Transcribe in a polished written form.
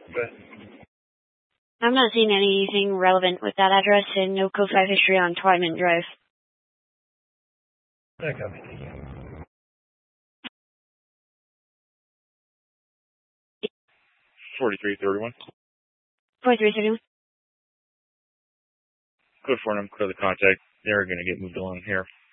But I'm not seeing anything relevant with that address and no code 5 history on Twyman Drive. I copy. 4331. 4331. Code 4, and I'm clear the contact. They're going to get moved along here.